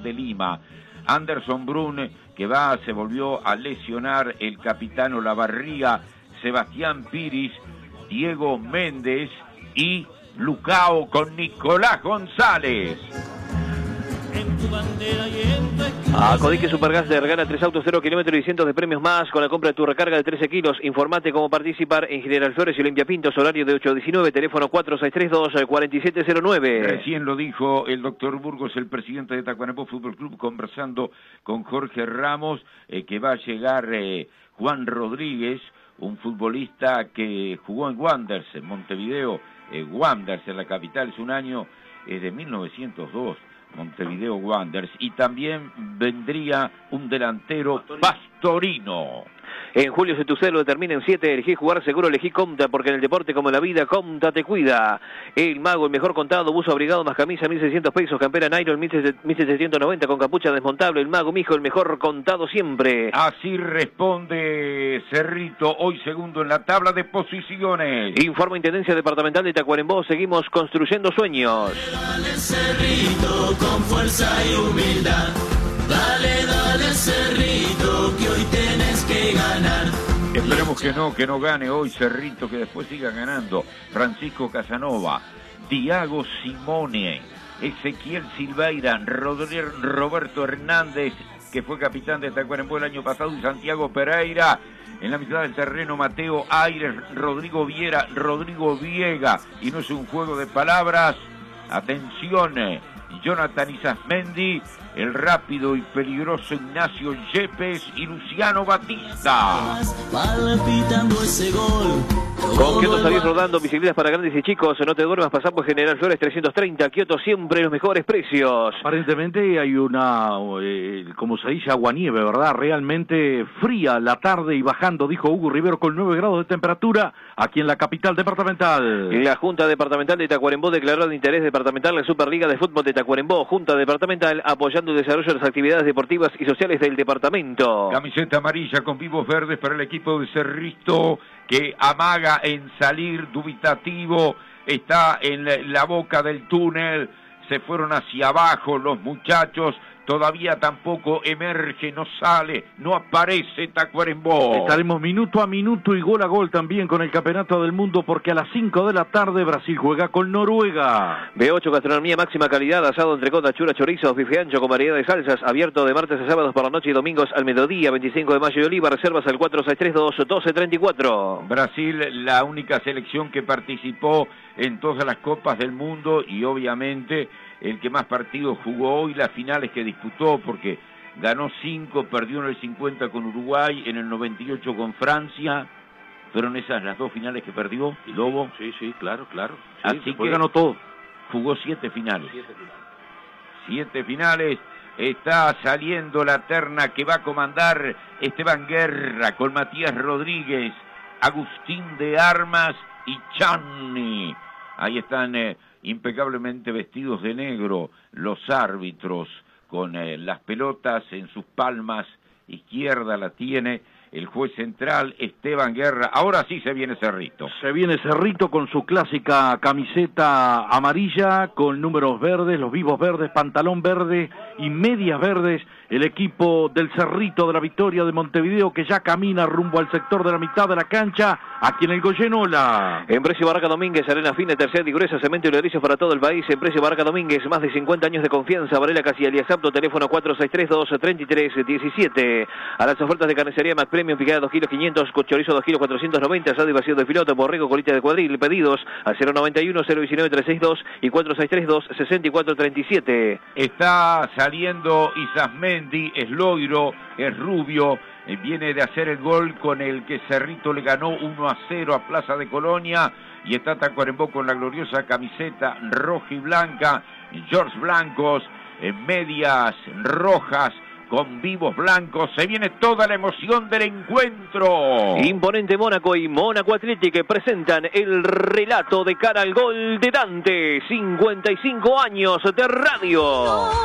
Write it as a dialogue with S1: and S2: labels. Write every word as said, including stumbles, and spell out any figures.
S1: de Lima. Anderson Brun, que va, se volvió a lesionar, el capitán Olavarría, Sebastián Piris, Diego Méndez y Lucao con Nicolás González.
S2: A Codique Supergas te regala tres autos, cero kilómetros y cientos de premios más con la compra de tu recarga de trece kilos. Informate cómo participar en General Flores y Olimpia Pintos, horario de ocho a diecinueve, teléfono cuatro seis tres dos, cuatro siete cero nueve.
S1: Recién lo dijo el doctor Burgos, el presidente de Tacuarembó Fútbol Club, conversando con Jorge Ramos, eh, que va a llegar eh, Juan Rodríguez, un futbolista que jugó en Wanderers, en Montevideo, eh, Wanderers en la capital, es un año eh, de mil novecientos dos. Montevideo Wanderers, y también vendría un delantero Pastorino.
S2: En julio se tu celo determina en siete, elegí jugar seguro, elegí Comta, porque en el deporte como en la vida, Comta te cuida. El Mago, el mejor contado, buzo abrigado más camisa, mil seiscientos pesos, campera nylon, mil setecientos noventa, con capucha desmontable. El Mago, mijo, el mejor contado siempre.
S1: Así responde Cerrito, hoy segundo en la tabla de posiciones.
S2: Informa Intendencia Departamental de Tacuarembó, seguimos construyendo sueños.
S3: Dale, Cerrito, con fuerza y humildad. Dale, dale, Cerrito, que hoy tenés que ganar.
S1: Esperemos que no, que no gane hoy Cerrito, que después siga ganando. Francisco Casanova, Diago Simone, Ezequiel Silveira, Rodri- Roberto Hernández, que fue capitán de Tacuarembó el año pasado, y Santiago Pereira. En la mitad del terreno, Mateo Aires, Rodrigo Viera, Rodrigo Viega. Y no es un juego de palabras. Atención, Jonathan Isasmendi, el rápido y peligroso Ignacio Yepes y Luciano Batista.
S3: Palpitando ese gol.
S2: Con Kioto salís rodando, bicicletas para grandes y chicos. No te duermas, pasamos General Flores trescientos treinta. Kioto, siempre los mejores precios.
S4: Aparentemente hay una, eh, como se dice, aguanieve, ¿verdad? Realmente fría la tarde y bajando, dijo Hugo Rivero, con nueve grados de temperatura aquí en la capital departamental.
S2: La Junta Departamental de Tacuarembó declaró de interés departamental la Superliga de Fútbol de Tacuarembó. Junta Departamental apoyando el desarrollo de las actividades deportivas y sociales del departamento.
S1: Camiseta amarilla con vivos verdes para el equipo de Cerrito, que amaga en salir dubitativo, está en la boca del túnel, se fueron hacia abajo los muchachos, todavía tampoco emerge, no sale, no aparece Tacuarembó.
S4: Estaremos minuto a minuto y gol a gol también con el Campeonato del Mundo, porque a las cinco de la tarde Brasil juega con Noruega.
S2: B ocho, gastronomía máxima calidad, asado, entrecot, achura, chorizo, bife ancho con variedad de salsas, abierto de martes a sábados por la noche y domingos al mediodía, veinticinco de mayo y Oliva, reservas al cuatro seis tres dos, uno dos tres cuatro.
S1: Brasil, la única selección que participó en todas las copas del mundo y obviamente el que más partidos jugó hoy, las finales que disputó, porque ganó cinco, perdió en el cincuenta con Uruguay, en el noventa y ocho con Francia. Fueron esas las dos finales que perdió Lobo.
S4: Sí, sí, claro, claro. Sí,
S1: así que
S4: ganó todo.
S1: Jugó siete finales. Siete finales. Siete finales. Está saliendo la terna que va a comandar Esteban Guerra con Matías Rodríguez, Agustín de Armas y Channi. Ahí están eh, impecablemente vestidos de negro los árbitros, con eh, las pelotas en sus palmas, izquierda la tiene el juez central Esteban Guerra. Ahora sí se viene Cerrito.
S4: Se viene Cerrito con su clásica camiseta amarilla, con números verdes, los vivos verdes, pantalón verde y medias verdes. El equipo del Cerrito de la Victoria de Montevideo, que ya camina rumbo al sector de la mitad de la cancha, aquí en el Goyenola.
S2: En Precio Barraca Domínguez, arena fina, tercera y gruesa, cemento y ladrillos para todo el país. En Precio Barraca Domínguez, más de cincuenta años de confianza. Varela Casi alias Apto, teléfono cuatro seis tres dos, tres tres uno siete. A las ofertas de carnicería Mac Premium, picada dos kilos quinientos, chorizo dos kilos cuatrocientos noventa, asado y vacío de filoto, borrego, colita de cuadril. Pedidos al cero noventa y uno, cero diecinueve, trescientos sesenta y dos y cuatro seis tres dos, sesenta y cuatro treinta y siete.
S1: Está saliendo Isasmendi, es Loiro, es rubio, eh, viene de hacer el gol con el que Cerrito le ganó uno a cero a Plaza de Colonia, y está Tacuarembó con la gloriosa camiseta roja y blanca, George blancos, eh, medias rojas con vivos blancos. Se viene toda la emoción del encuentro.
S2: Imponente Mónaco y Mónaco Athletic presentan el relato de cara al gol de Dante. cincuenta y cinco años de radio.